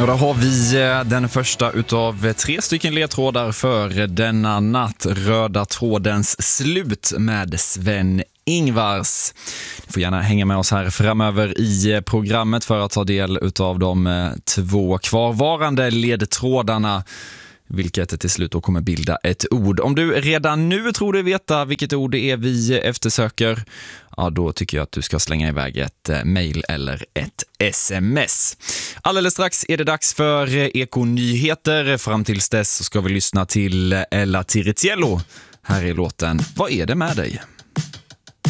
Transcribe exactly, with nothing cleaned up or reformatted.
Och då har vi den första utav tre stycken ledtrådar för denna natt. Röda trådens slut med Sven Ingvars. Ni får gärna hänga med oss här framöver i programmet för att ta del utav de två kvarvarande ledtrådarna, vilket till slut då kommer bilda ett ord. Om du redan nu tror dig veta vilket ord det är vi eftersöker, ja, då tycker jag att du ska slänga iväg ett mejl eller ett sms. Alldeles strax är det dags för Ekonyheter. Fram tills dess så ska vi lyssna till Ella Tiriziello. Här är låten Vad är det med dig?